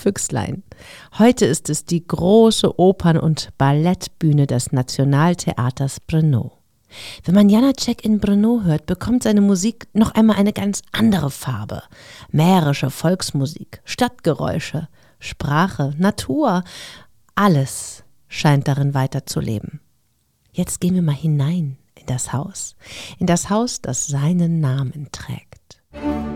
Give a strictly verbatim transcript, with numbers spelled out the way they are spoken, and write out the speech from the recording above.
Füchslein. Heute ist es die große Opern- und Ballettbühne des Nationaltheaters Brno. Wenn man Janacek in Brno hört, bekommt seine Musik noch einmal eine ganz andere Farbe. Mährische Volksmusik, Stadtgeräusche, Sprache, Natur, alles scheint darin weiterzuleben. Jetzt gehen wir mal hinein in das Haus, in das Haus, das seinen Namen trägt.